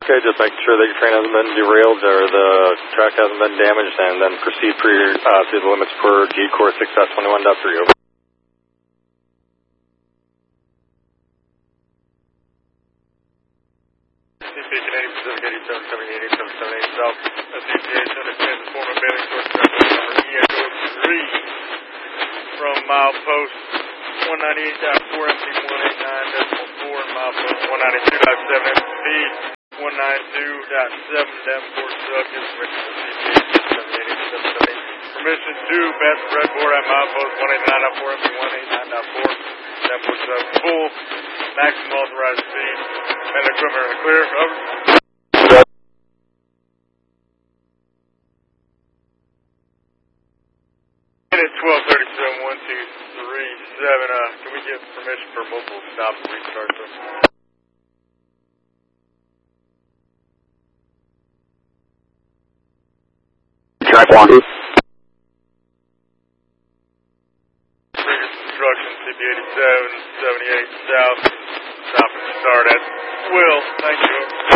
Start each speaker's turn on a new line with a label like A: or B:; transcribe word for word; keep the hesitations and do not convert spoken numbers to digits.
A: Okay, just making sure that your train hasn't been derailed or the track hasn't been damaged, and then proceed per your, uh, through the limits per G Core six S twenty-one point three. Over. C P Canadian Pacific eighty-seven seventy, eighty-seven seventy-eight South, S C P H understands the form of bailing source traffic number E Echo three from milepost one ninety-eight point four M P one eighty-nine point four and milepost one ninety-two point seven M P one ninety-two point seven Davenport Sub, information from C P H seventy-eight eighty-seven seventy-eight. Permission to pass the breadboard at milepost one eighty-nine point four M P one eighty-nine point four Davenport Sub, full maximum authorized speed, and equipment are clear. Over. Minute twelve thirty-seven one two three seven. Uh, can we get permission for multiple stops to restart them?
B: Track one.
A: Previous instruction, C P eighty-seven seventy-eight South. Stop and start at will. Thank you.